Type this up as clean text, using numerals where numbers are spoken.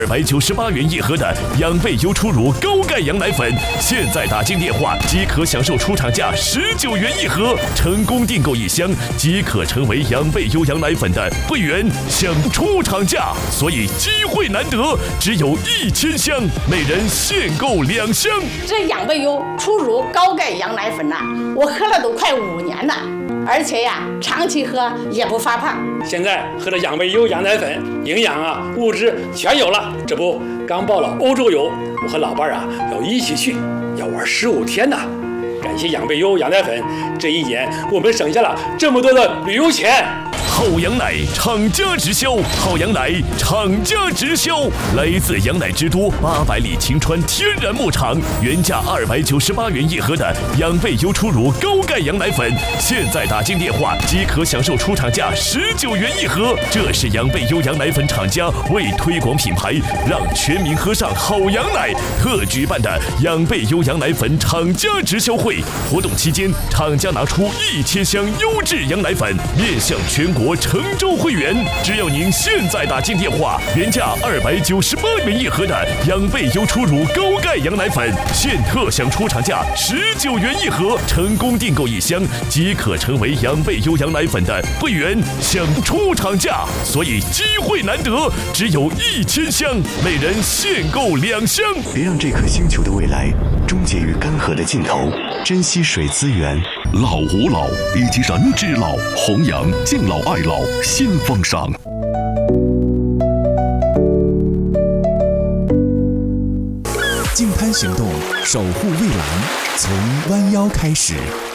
298元一盒的养贝优初乳高钙羊奶粉，现在打进电话即可享受出厂价19元一盒，成功订购1箱即可成为养贝优羊奶粉的会员，享出厂价。所以机会难得，只有1000箱，每人限购2箱。 这养贝优初乳高钙羊奶粉我喝了都快5年了。而且长期喝也不发胖。 现在喝的养贝优羊奶粉，营养物质全有了。这不刚报了欧洲游，我和老伴要一起去，要玩15天呢。感谢养贝优羊奶粉，这1年我们省下了这么多的旅游钱。 好羊奶厂家直销，好羊奶厂家直销，来自羊奶之都800里晴川天然牧场，原价298元一盒的养贝优初乳高钙羊奶粉，现在打进电话即可享受出厂价19元一盒。这是养贝优羊奶粉厂家为推广品牌，让全民喝上好羊奶特举办的养贝优羊奶粉厂家直销会。活动期间，厂家拿出1000箱优质羊奶粉，面向全国成州会员，只要您现在打进电话，原价298元一盒的养贝优初乳高钙羊奶粉，现特享出厂价19元一盒，成功订购1箱即可成为养贝优羊奶粉的会员，享出厂价。所以机会难得，只有1000箱，每人限购2箱。 别让这颗星球的未来终结于干涸的尽头，珍惜水资源。 老吾老以及人之老，弘扬敬老爱老新风尚。 净滩行动，守护蔚蓝，从弯腰开始。